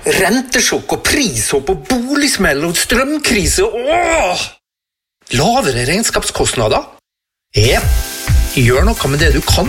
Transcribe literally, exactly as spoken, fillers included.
Rentesjokk og prishopp og boligsmell og strømkrise. Åh! Lavere regnskapskostnader? Ja, gjør noe med det du kan.